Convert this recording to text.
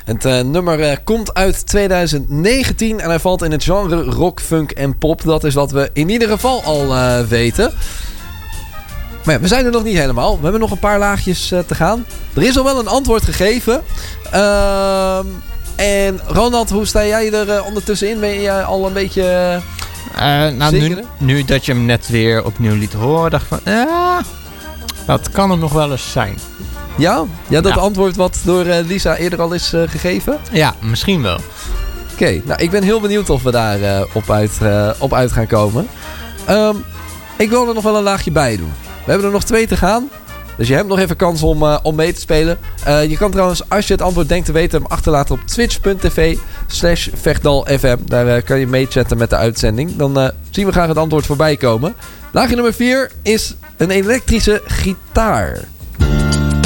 Het nummer komt uit 2019 en hij valt in het genre rock, funk en pop. Dat is wat we in ieder geval al weten. Maar ja, we zijn er nog niet helemaal. We hebben nog een paar laagjes te gaan. Er is al wel een antwoord gegeven. En Ronald, hoe sta jij er ondertussen in? Ben je al een beetje... nu dat je hem net weer opnieuw liet horen, dacht ik van... dat kan het nog wel eens zijn. Ja? Ja, dat antwoord wat door Lisa eerder al is gegeven? Ja, misschien wel. Oké, nou ik ben heel benieuwd of we daar op uit gaan komen. Ik wil er nog wel een laagje bij doen. We hebben er nog 2 te gaan. Dus je hebt nog even kans om mee te spelen. Je kan trouwens, als je het antwoord denkt te weten, hem achterlaten op twitch.tv/Vechtdalfm. Daar kan je meechatten met de uitzending. Dan zien we graag het antwoord voorbij komen. Laagje nummer 4 is een elektrische gitaar.